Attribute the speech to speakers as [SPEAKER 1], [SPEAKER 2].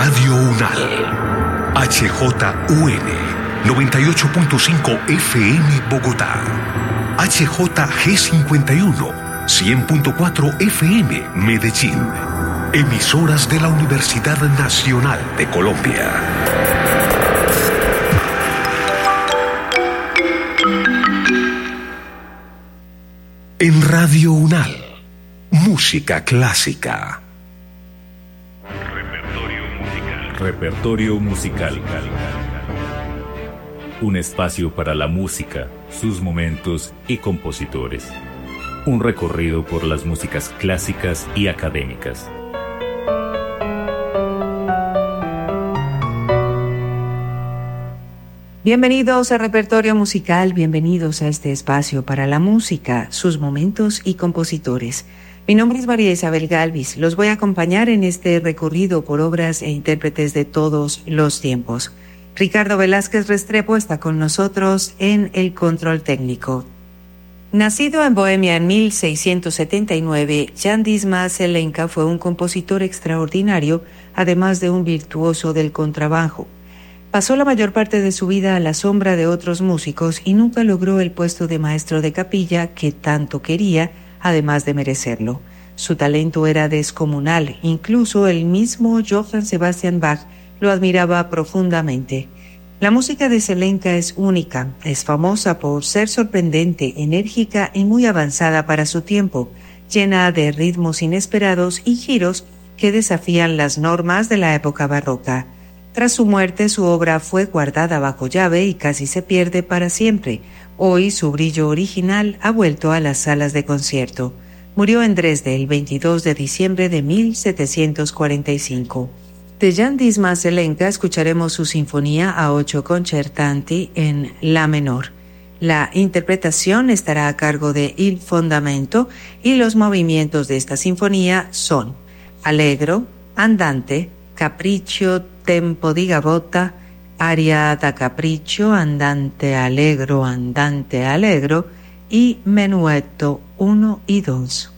[SPEAKER 1] Radio Unal, HJUN 98.5 FM Bogotá, HJG51 100.4 FM Medellín, emisoras de la Universidad Nacional de Colombia. En Radio Unal, música clásica.
[SPEAKER 2] Repertorio musical. Un espacio para la música, sus momentos y compositores. Un recorrido por las músicas clásicas y académicas.
[SPEAKER 3] Bienvenidos a Repertorio Musical, bienvenidos a este espacio para la música, sus momentos y compositores. Mi nombre es María Isabel Galvis, los voy a acompañar en este recorrido por obras e intérpretes de todos los tiempos. Ricardo Velázquez Restrepo está con nosotros en el control técnico. Nacido en Bohemia en 1679, Jan Dismas Zelenka fue un compositor extraordinario, además de un virtuoso del contrabajo. Pasó la mayor parte de su vida a la sombra de otros músicos y nunca logró el puesto de maestro de capilla que tanto quería, además de merecerlo. Su talento era descomunal, incluso el mismo Johann Sebastian Bach lo admiraba profundamente. La música de Zelenka es única, es famosa por ser sorprendente, enérgica y muy avanzada para su tiempo, llena de ritmos inesperados y giros que desafían las normas de la época barroca. Tras su muerte, su obra fue guardada bajo llave y casi se pierde para siempre. Hoy, su brillo original ha vuelto a las salas de concierto. Murió en Dresde el 22 de diciembre de 1745. De Jan Dismas Zelenka escucharemos su Sinfonía a 8 concertanti en La menor. La interpretación estará a cargo de Il Fondamento y los movimientos de esta sinfonía son Allegro, Andante, Capriccio, Tempo di gavotta, Aria da capriccio, Andante allegro y Menuetto 1 y 2.